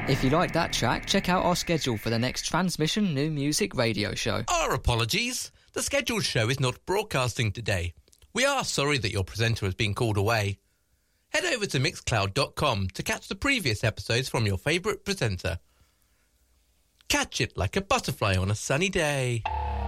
If you like that track, check out our schedule for the next Transmission New Music radio show. Our apologies. The scheduled show is not broadcasting today. We are sorry that your presenter has been called away. Head over to mixcloud.com to catch the previous episodes from your favourite presenter. Catch it like a butterfly on a sunny day.